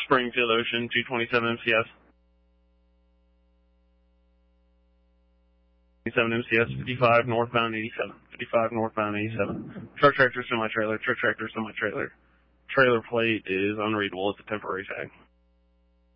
Springfield Ocean, 227 MCS. 27 MCS, 55 northbound 87. 55 northbound 87. Truck tractor, semi-trailer, truck tractor, semi-trailer. Trailer plate is unreadable. It's a temporary tag.